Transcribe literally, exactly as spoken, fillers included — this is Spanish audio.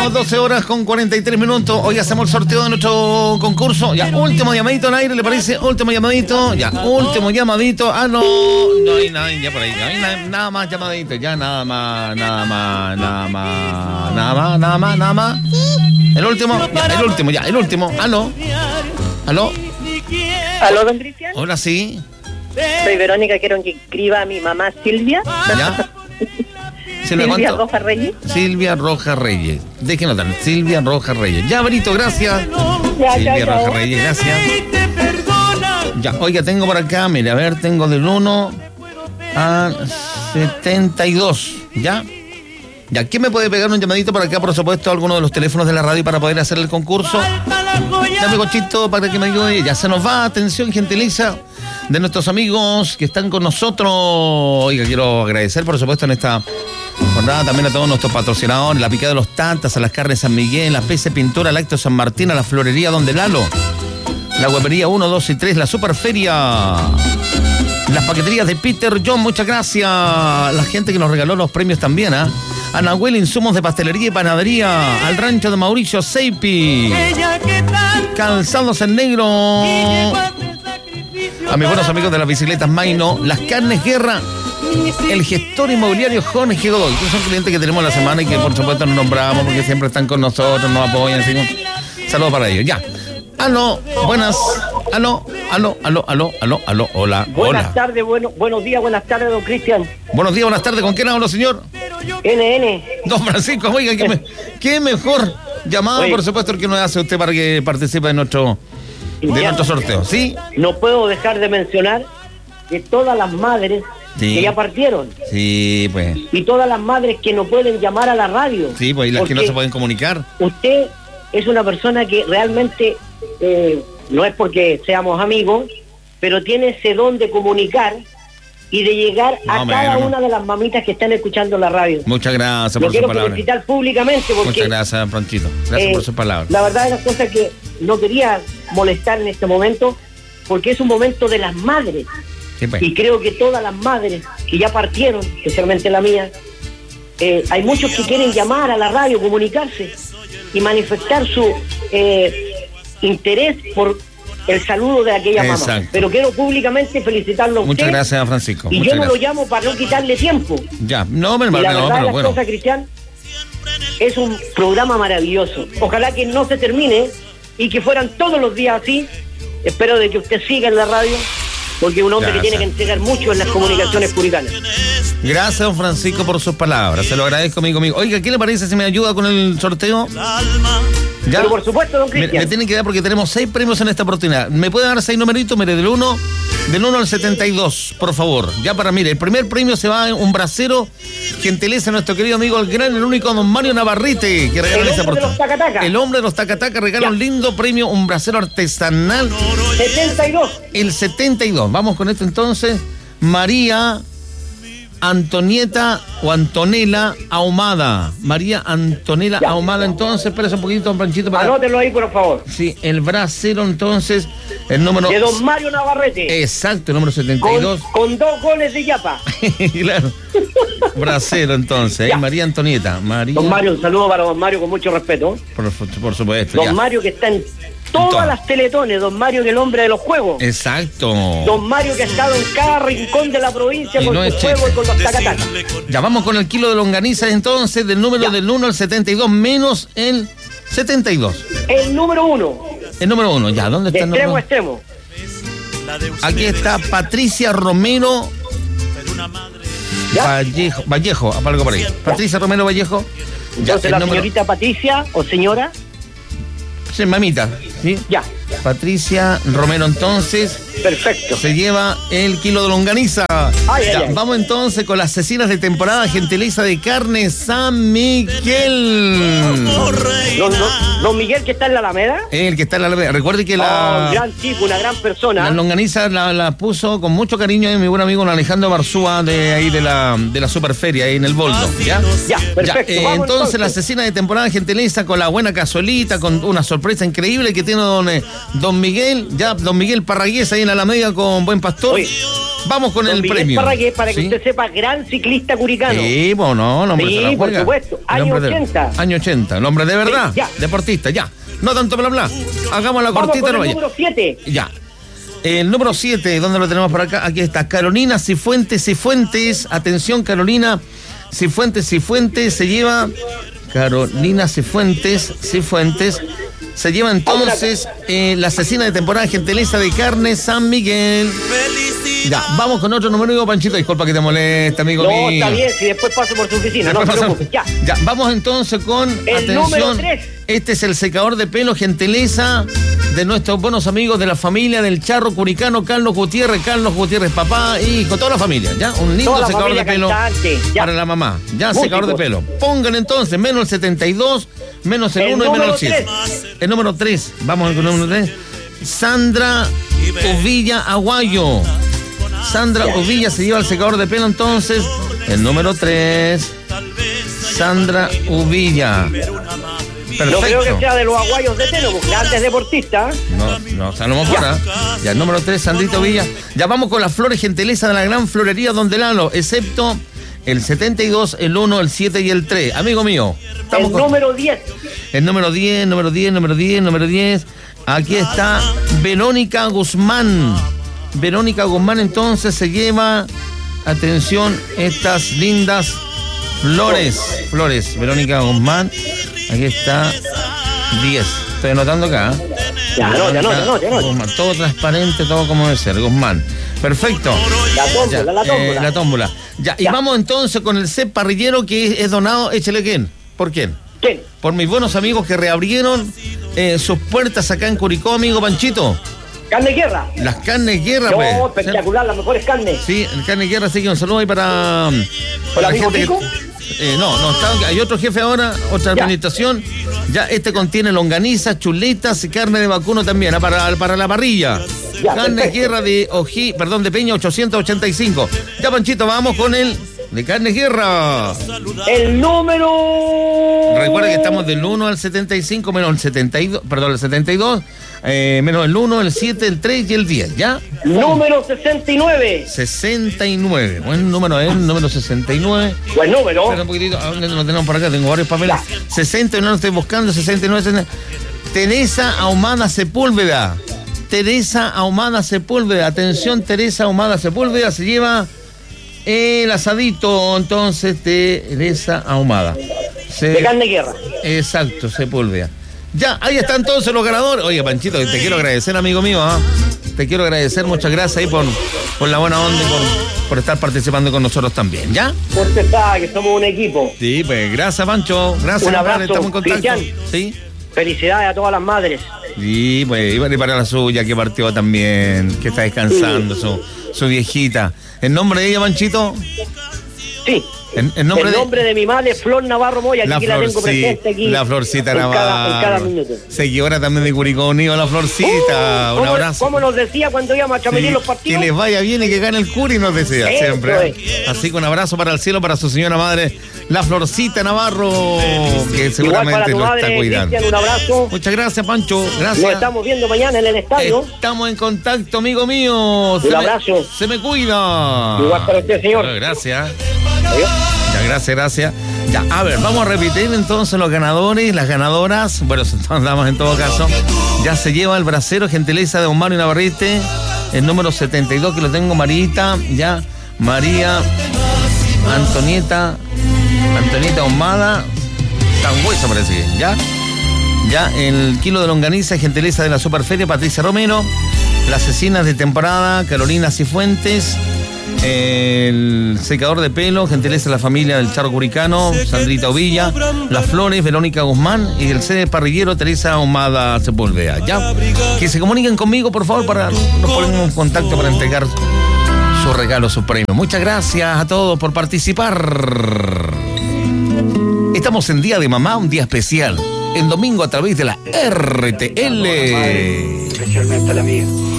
doce horas con cuarenta y tres minutos. Hoy hacemos el sorteo de nuestro concurso. Ya, último llamadito al aire, ¿le parece? Último llamadito. Ya, último llamadito. Ah, no, no hay nada, ya por ahí. No hay nada, nada más llamadito. Ya, nada más, nada más, nada más, nada más, nada más, nada más. El último, ya, el último, ya, el último. Aló. Aló. Aló, don Cristian. Hola, sí. Soy Verónica, quiero que escriba a mi mamá Silvia. ¿Ya? Silvia ¿cuánto? Rojas Reyes. Silvia Rojas Reyes. Déjenos dar. Silvia Rojas Reyes. Ya, Brito, gracias. Ya, Silvia ya, Rojas ya. Reyes, gracias. Ya, oiga, tengo por acá, mire, a ver, tengo del uno a setenta y dos. ¿Ya? Ya, ¿quién me puede pegar un llamadito por acá, por supuesto, a alguno de los teléfonos de la radio para poder hacer el concurso? Dame cochito para que me ayude. Ya se nos va, atención, gentiliza de nuestros amigos que están con nosotros. Oiga, quiero agradecer, por supuesto, en esta jornada también a todos nuestros patrocinadores, la Picada de los Tantas, a las Carnes San Miguel, la P C Pintura, Lacto San Martín, a la Florería Donde Lalo, la Huevería uno, dos y tres, la Superferia, las paqueterías de Peter John, muchas gracias. La gente que nos regaló los premios también, ¿ah? ¿eh? A Nahuel Insumos de Pastelería y Panadería, al rancho de Mauricio Seipi, Calzados en Negro, a mis buenos amigos de las bicicletas Maino, las Carnes Guerra, el gestor inmobiliario Jorge Godoy, que son clientes que tenemos la semana y que por supuesto nos nombramos porque siempre están con nosotros, nos apoyan, así que saludos para ellos. Ya. Aló, buenas. Aló, aló, aló, aló, aló, aló, hola, Buenas hola. tardes, bueno, buenos días, buenas tardes, don Cristian. Buenos días, buenas tardes. ¿Con quién hablo, señor? N N. Don Francisco, oiga, qué, me, qué mejor llamada, Oye. por supuesto, el que nos hace usted para que participe de nuestro, de Ya. nuestro sorteo, ¿sí? No puedo dejar de mencionar que todas las madres Sí. que ya partieron Sí, pues. y todas las madres que no pueden llamar a la radio. Sí, pues, y las que no porque se pueden comunicar. Usted es una persona que realmente, eh, no es porque seamos amigos, pero tiene ese don de comunicar y de llegar No, a me cada amo. una de las mamitas que están escuchando la radio. Muchas gracias Lo por sus quiero palabras. felicitar públicamente porque Muchas gracias, Franchito. Gracias eh, por sus palabras. la verdad es una cosa que no quería molestar en este momento porque es un momento de las madres. Sí, pues. Y creo que todas las madres que ya partieron, especialmente la mía, eh, hay muchos que quieren llamar a la radio, comunicarse y manifestar su eh, interés por el saludo de aquella mamá. Exacto. Pero quiero públicamente felicitarlo a usted. Muchas gracias, Francisco. Y Muchas yo no lo gracias. llamo para no quitarle tiempo. Ya, no, me Y la no, verdad de pero las bueno. cosas, Cristian, es un programa maravilloso. Ojalá que no se termine y que fueran todos los días así. Espero de que usted siga en la radio, porque es un hombre Gracias. que tiene que entregar mucho en las comunicaciones puricanas. Gracias, don Francisco, por sus palabras. Se lo agradezco, amigo mío. Oiga, ¿qué le parece si me ayuda con el sorteo? ¿Ya? Pero por supuesto, don Me, Cristian. me tienen que dar porque tenemos seis premios en esta oportunidad. ¿Me puede dar seis numeritos? Mire, del uno, del uno al setenta y dos, por favor. Ya para, mire, el primer premio se va a un bracero gentileza a nuestro querido amigo, el gran, el único don Mario Navarrete, que regala El esta hombre de los oportunidad. tacataca. El hombre de los tacataca regala Ya. un lindo premio, un bracero artesanal. setenta y dos. El setenta y dos. Vamos con esto entonces. María Antonieta o Antonella Ahumada. María Antonella Ya. Ahumada, entonces, espérese un poquito, don Panchito, para... Anótelo ahí, por favor. Sí, el bracero, entonces, el número... De don Mario Navarrete. Exacto, el número setenta y Con, dos. con dos goles de Yapa. Claro. Bracero, entonces, Ya. ¿eh? María Antonieta. María... Don Mario, un saludo para don Mario con mucho respeto. Por, por supuesto, Don ya. Mario que está en todas todas. las teletones. Don Mario que es el hombre de los juegos. Exacto. Don Mario que ha estado en cada rincón de la provincia Y con no su es juego cheque. y con los tacatacas. Ya vamos con el kilo de longaniza, entonces, del número Ya. del uno al setenta y dos, menos el setenta y dos. El número uno, El número uno, ya, ¿dónde de está el extremo a número? extremo. Aquí está Patricia Romero ¿Ya? Vallejo, Vallejo, algo por ahí. Patricia Romero Vallejo. Ya, Entonces el la número- señorita Patricia o señora, Sí, mamita, ¿sí? ya, Patricia Romero, entonces, perfecto. se lleva el kilo de longaniza. Ay, Ya, ay, ay. vamos entonces con las cecinas de temporada, gentileza de carne San Miguel. Don, don- don Miguel que está en la Alameda. El que está en la... Recuerde que Oh, un la... gran tipo, una gran persona. La longaniza la, la puso con mucho cariño ahí mi buen amigo Alejandro Barzúa de ahí de la, de la Superferia, ahí en el Boldo, ¿ya? Ya, perfecto. Ya, eh, Vamos, entonces la asesina de temporada gentileza con la buena cazuelita, con una sorpresa increíble que tiene don, eh, don Miguel, ya, don Miguel Parragués ahí en la Alameda con Buen Pastor. Oye, Vamos con Don el Miguel premio. Parragués, para que ¿Sí? usted sepa, gran ciclista curicano. Sí, bueno, el hombre Sí, se la por juega. supuesto. El Año hombre de- ochenta. Año ochenta. El hombre de verdad. Sí, ya. Deportista, ya. No tanto bla bla. Hagamos la Vamos cortita. con no el vaya. número siete. Ya. El número siete, ¿dónde lo tenemos por acá? Aquí está, Carolina Cifuentes, Cifuentes. Atención, Carolina Cifuentes, Cifuentes. Se lleva. Carolina Cifuentes, Cifuentes. Se lleva entonces eh, la asesina de temporada gentileza de carne San Miguel. Ya, vamos con otro número, Panchito. Disculpa que te moleste, amigo No, mío. está bien, si después paso por su oficina, no se Después preocupe. Ya. Ya, vamos entonces con, El atención, número tres. este es el secador de pelo gentileza de nuestros buenos amigos de la familia del Charro Curicano, Carlos Gutiérrez, Carlos Gutiérrez, papá, hijo, toda la familia, ¿ya? Un lindo Toda la secador de familia pelo cantante, ya. para la mamá, ¿ya? Músicos. Secador de pelo. Pongan entonces menos el setenta y dos, menos el El uno y menos el número siete. El número tres, vamos con el número tres. Sandra Uvilla Aguayo. Sandra Uvilla se lleva el secador de pelo entonces. El número tres. Sandra Uvilla. Perfecto. No creo que sea de los aguayos de Teno, porque grandes deportistas. No, no, o sea, a lo mejor, ¿ah? Ya, el número tres, Sandrita Uvilla. Ya vamos con las flores gentileza de la gran florería Don Delano, excepto el setenta y dos, el uno, el siete y el tres. Amigo mío. El con- número diez. El número diez, número diez, número diez, número diez. Aquí está Verónica Guzmán. Verónica Guzmán entonces se lleva, atención, estas lindas flores. Flores, Verónica Guzmán. Aquí está diez. Estoy anotando acá. ¿eh? Ya, no, ya no, ya no, ya no. Guzmán, todo transparente, todo como debe ser. Guzmán. Perfecto. La tómbola, Ya, la tómbola. eh, la tómbola. Ya, y Ya. vamos entonces con el set parrillero que es donado. Échale quién. ¿Por quién? ¿Quién? Por mis buenos amigos que reabrieron eh, sus puertas acá en Curicó, amigo Panchito. Carne guerra. Las carnes guerra, No, pues. espectacular, las mejores carnes. Sí, el carne guerra, así que un saludo ahí para, ¿Hola, para la amigo gente que- Pico? eh, no, no, está- hay otro jefe ahora, otra Ya. administración. Ya, este contiene longanizas, chuletas y carne de vacuno también, ah, para, para la parrilla. Ya, Carne perfecto. guerra de Ojí, perdón, de Peña ochocientos ochenta y cinco. Ya, Panchito, vamos con el de carne guerra. El número... Recuerda que estamos del uno al setenta y cinco, menos el setenta y dos, perdón, el setenta y dos, eh, menos el uno, el siete, el tres y el diez, ¿ya? Número sesenta y nueve. sesenta y nueve, buen número es el número sesenta y nueve. Buen número. Espera un poquitito, ¿a dónde lo tenemos por acá? Tengo varios papeles. Ya. sesenta y nueve, estoy buscando, sesenta y nueve. sesenta y nueve. Teresa Ahumada Sepúlveda. Teresa Ahumada Sepúlveda. Atención, Teresa Ahumada Sepúlveda se lleva el asadito, entonces, de Teresa Ahumada. Se- De carne guerra. Exacto, Sepúlveda. Ya, ahí están entonces los ganadores. Oye, Panchito, te quiero agradecer, amigo mío. ¿ah? Te quiero agradecer, muchas gracias ahí por, por la buena onda y por, por estar participando con nosotros también, ¿ya? Usted sabe que somos un equipo. Sí, pues gracias, Pancho. Gracias, Un compadre, abrazo, estamos en contacto. Cristian. Sí. Felicidades a todas las madres. Sí, pues iba a para la suya que partió también, que está descansando, su, su viejita. ¿El nombre de ella, Panchito? Sí. ¿El, el nombre el de nombre de mi madre, Flor Navarro Moya, la aquí la tengo presente aquí. La Florcita en Navarro. cada, en cada minuto. Seguidora también de Curicó Unido, la Florcita. Uh, Un ¿cómo, abrazo. ¿Cómo nos decía cuando íbamos a chamelir Sí, los que partidos? les vaya bien y que gane el Curi, nos decía Eso siempre. es. Así que un abrazo para el cielo, para su señora madre, la Florcita Navarro, que Igual seguramente para tu lo madre, está cuidando. Cristian, un abrazo. Muchas gracias, Pancho. Gracias. Nos estamos viendo mañana en el estadio. Estamos en contacto, amigo mío. Se Un me- abrazo. Se me cuida. Igual para usted, señor. Bueno, gracias. Adiós. Ya, gracias, gracias. Ya, a ver, vamos a repetir entonces los ganadores, las ganadoras. Bueno, damos en todo caso. Ya se lleva el bracero gentileza de Don Mario Navarrete, el número setenta y dos, que lo tengo, Marita, ya, María Antonieta, Antonieta Ahumada, tan hueso parece que, ya. Ya, el kilo de longaniza, gentileza de la Superferia, Patricia Romero, las asesinas de temporada, Carolina Cifuentes, el secador de pelo, gentileza de la familia del Charro Curicano, Sandrita Ovilla, las flores, Verónica Guzmán, y el sede parrillero, Teresa Ahumada Sepúlveda. Ya, que se comuniquen conmigo, por favor, para nos ponemos en contacto para entregar su regalo, su premio. Muchas gracias a todos por participar. Estamos en Día de Mamá, un día especial, en domingo a través de la R T L. Especialmente la mía.